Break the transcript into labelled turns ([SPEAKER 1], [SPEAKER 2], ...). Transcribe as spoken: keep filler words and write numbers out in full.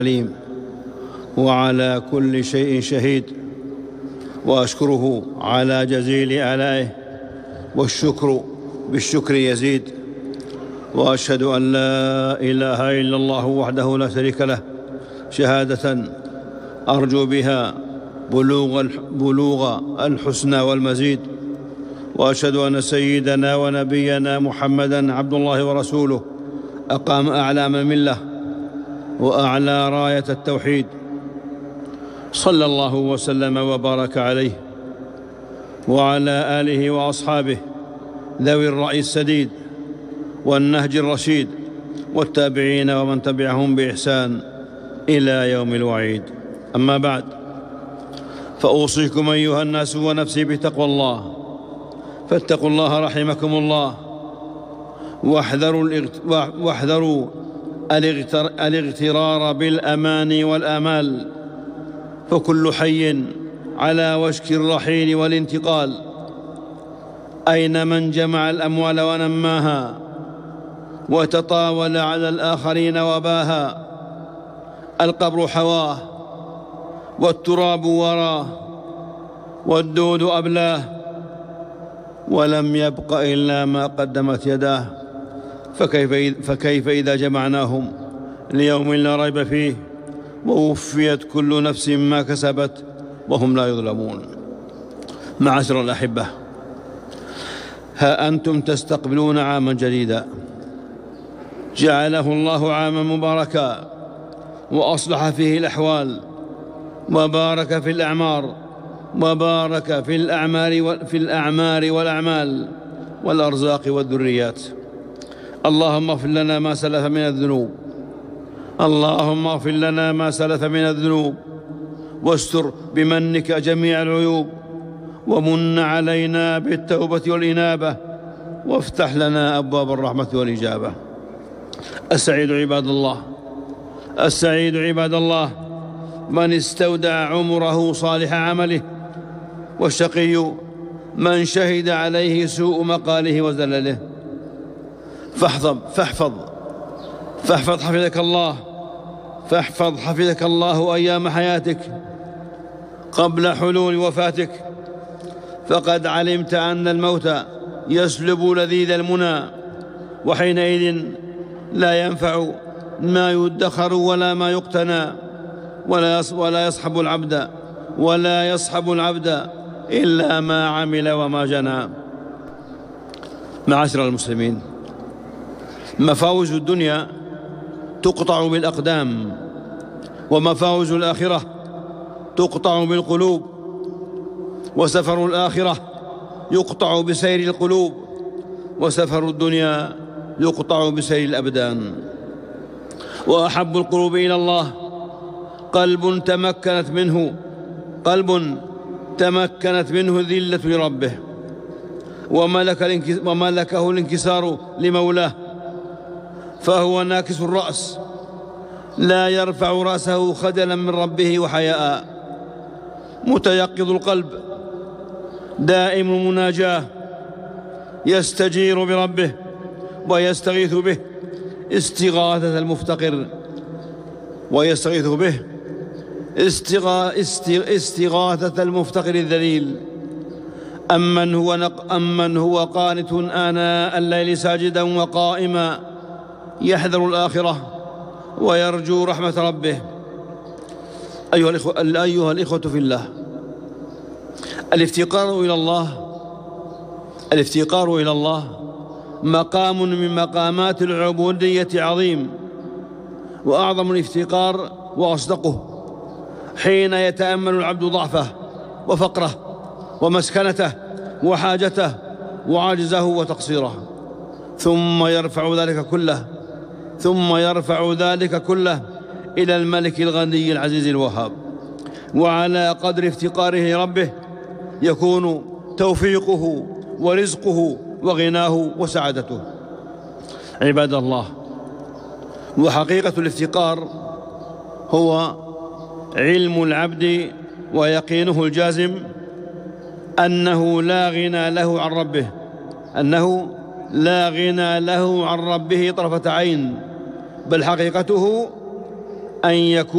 [SPEAKER 1] عليم وعلى كل شيء شهيد، وأشكره على جزيل آلائه، والشكر بالشكر يزيد. وأشهد أن لا إله إلا الله وحده لا شريك له شهادة أرجو بها بلوغ بلوغ الحسنى والمزيد. وأشهد أن سيدنا ونبينا محمدًا عبد الله ورسوله، أقام أعلام الملة وأعلى راية التوحيد، صلى الله وسلم وبارك عليه وعلى آله وأصحابه ذوي الرأي السديد والنهج الرشيد، والتابعين ومن تبعهم بإحسان إلى يوم الوعيد. أما بعد، فأوصيكم أيها الناس ونفسي بتقوى الله، فاتقوا الله رحمكم الله، واحذروا واحذروا الاغترار بالأماني والآمال، فكل حي على وشك الرحيل والانتقال. أين من جمع الأموال ونماها وتطاول على الآخرين وباها؟ القبر حواه والتراب وراه والدود أبلاه، ولم يبق إلا ما قدمت يداه. فكيف, فكيف إذا جمعناهم ليوم لا ريب فيه ووفيت كل نفس ما كسبت وهم لا يظلمون؟ معاشر الأحبة، ها أنتم تستقبلون عاما جديدا جعله الله عاما مباركا، وأصلح فيه الأحوال، وبارك في الأعمار، وبارك في الأعمار في الأعمار والأعمال والأرزاق والذريات. اللهم اغفر لنا ما سلف من الذنوب، اللهم اغفر لنا ما سلف من الذنوب، واستر بمنك جميع العيوب، ومن علينا بالتوبة والإنابة، وافتح لنا أبواب الرحمة والإجابة. السعيد عباد الله، السعيد عباد الله من استودع عمره صالح عمله، والشقي من شهد عليه سوء مقاله وزلله. فاحفظ فاحفظ فاحفظ حفظك الله فاحفظ حفظك الله أيام حياتك قبل حلول وفاتك، فقد علمت أن الموت يسلب لذيذ المنى، وحينئذ لا ينفع ما يدخر ولا ما يقتنى، ولا يصحب العبد ولا يصحب العبد إلا ما عمل وما جنى. معاشر المسلمين، مفاوز الدنيا تقطع بالأقدام، ومفاوز الآخرة تقطع بالقلوب، وسفر الآخرة يقطع بسير القلوب، وسفر الدنيا يقطع بسير الأبدان. وأحب القلوب إلى الله قلب تمكنت منه قلب تمكنت منه الذلة لربه، وملك وملكه الانكسار لمولاه، فهو ناكس الرأس لا يرفع رأسه خجلا من ربه وحياء، متيقظ القلب دائم المناجاة، يستجير بربه ويستغيث به استغاثة المفتقر، ويستغيث به استغاثة المفتقر الذليل. أمن هو, نق أمن هو قانت آناء الليل ساجدا وقائما يحذر الآخرة ويرجو رحمة ربه. أيها الإخوة, أيها الإخوة في الله، الافتقار إلى الله الافتقار إلى الله مقام من مقامات العبودية عظيم، وأعظم الافتقار وأصدقه حين يتأمل العبد ضعفه وفقره ومسكنته وحاجته وعجزه وتقصيره، ثم يرفع ذلك كله ثم يرفع ذلك كله إلى الملك الغني العزيز الوهاب. وعلى قدر افتقاره لربه يكون توفيقه ورزقه وغناه وسعادته. عباد الله، وحقيقة الافتقار هو علم العبد ويقينه الجازم أنه لا غنى له عن ربه أنه لا غنى له عن ربه طرفة عين، بل حقيقته أن يكون